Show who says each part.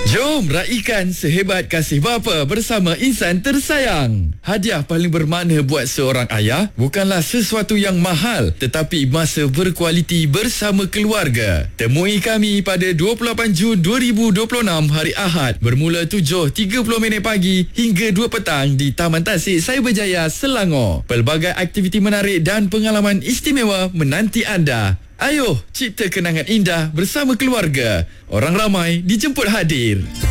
Speaker 1: Jom raikan sehebat kasih bapa bersama insan tersayang. Hadiah paling bermakna buat seorang ayah bukanlah sesuatu yang mahal, tetapi masa berkualiti bersama keluarga. Temui kami pada 28 Jun 2026 hari Ahad bermula 7.30 pagi hingga 2 petang di Taman Tasik Cyberjaya, Selangor. Pelbagai aktiviti menarik dan pengalaman istimewa menanti anda. Ayo, cipta kenangan indah bersama keluarga. Orang ramai dijemput hadir.